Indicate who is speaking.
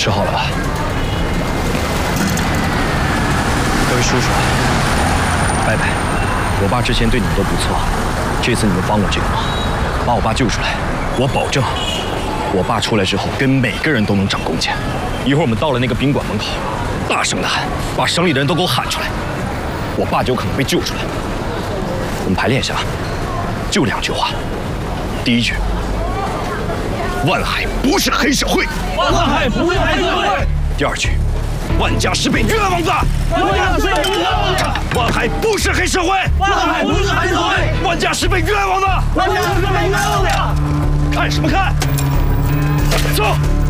Speaker 1: 吃好了吧？各位叔叔，拜拜。我爸之前对你们都不错，这次你们帮我这个忙，把我爸救出来，我保证，我爸出来之后跟每个人都能涨工钱。一会儿我们到了那个宾馆门口，大声的喊，把省里的人都给我喊出来，我爸就有可能被救出来。我们排练一下，就2句话。第一句，万海不是黑社会。
Speaker 2: 万海不是黑社会。
Speaker 1: 第2句，万家是被冤枉的。
Speaker 2: 万家是被冤枉的。
Speaker 1: 万海不是黑社会。
Speaker 2: 万海不是黑社会。
Speaker 1: 万家是被冤枉的。
Speaker 2: 万家是被冤枉的。
Speaker 1: 看什么看？走。